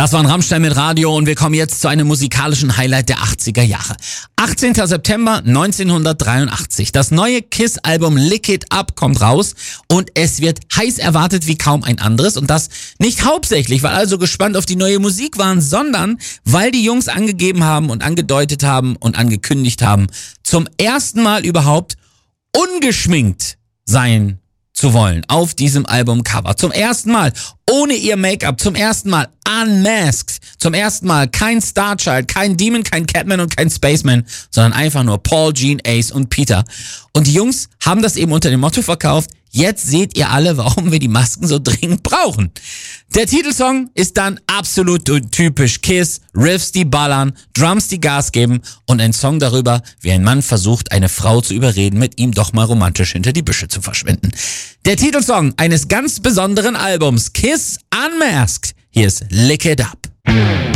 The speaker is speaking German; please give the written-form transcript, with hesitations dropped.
Das war ein Rammstein mit Radio und wir kommen jetzt zu einem musikalischen Highlight der 80er Jahre. 18. September 1983. Das neue KISS-Album Lick It Up kommt raus und es wird heiß erwartet wie kaum ein anderes. Und das nicht hauptsächlich, weil alle so gespannt auf die neue Musik waren, sondern weil die Jungs angegeben haben und angedeutet haben und angekündigt haben, zum ersten Mal überhaupt ungeschminkt sein zu wollen auf diesem Albumcover. Zum ersten Mal ohne ihr Make-up, zum ersten Mal unmasked, zum ersten Mal kein Starchild, kein Demon, kein Catman und kein Spaceman, sondern einfach nur Paul, Gene, Ace und Peter. Und die Jungs haben das eben unter dem Motto verkauft: Jetzt seht ihr alle, warum wir die Masken so dringend brauchen. Der Titelsong ist dann absolut typisch KISS, Riffs, die ballern, Drums, die Gas geben und ein Song darüber, wie ein Mann versucht, eine Frau zu überreden, mit ihm doch mal romantisch hinter die Büsche zu verschwinden. Der Titelsong eines ganz besonderen Albums, KISS Unmasked. Hier ist Lick It Up.